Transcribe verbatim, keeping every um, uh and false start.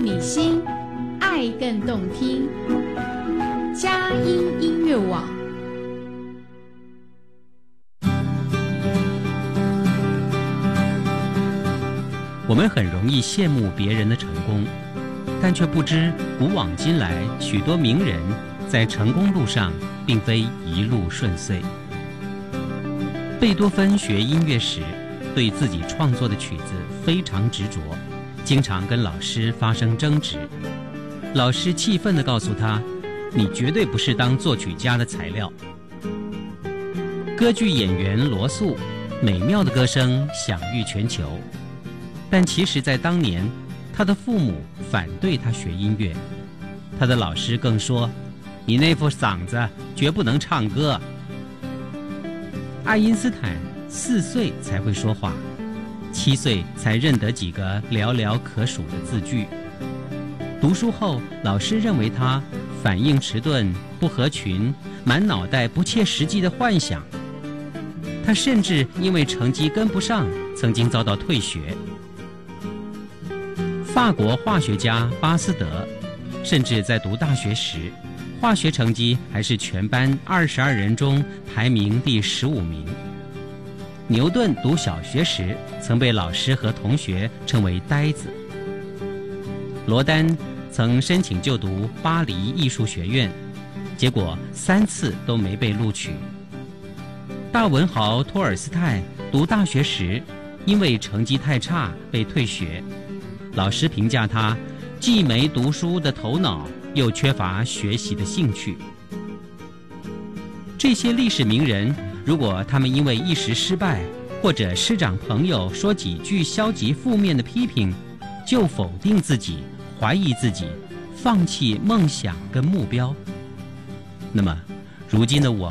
你心，爱更动听。佳音音乐网。 我们很容易羡慕别人的成功，但却不知古往今来许多名人在成功路上并非一路顺遂。贝多芬学音乐时，对自己创作的曲子非常执着，经常跟老师发生争执。老师气愤地告诉他：“你绝对不是当作曲家的材料。”歌剧演员罗素美妙的歌声享誉全球，但其实在当年，他的父母反对他学音乐，他的老师更说：“你那副嗓子绝不能唱歌。”爱因斯坦四岁才会说话，七岁才认得几个寥寥可数的字句。读书后，老师认为他反应迟钝、不合群，满脑袋不切实际的幻想。他甚至因为成绩跟不上，曾经遭到退学。法国化学家巴斯德，甚至在读大学时，化学成绩还是全班二十二人中排名第十五名。牛顿读小学时，曾被老师和同学称为呆子。罗丹曾申请就读巴黎艺术学院，结果三次都没被录取。大文豪托尔斯泰读大学时，因为成绩太差被退学。老师评价他既没读书的头脑，又缺乏学习的兴趣。这些历史名人，如果他们因为一时失败，或者师长朋友说几句消极负面的批评，就否定自己，怀疑自己，放弃梦想跟目标，那么如今的我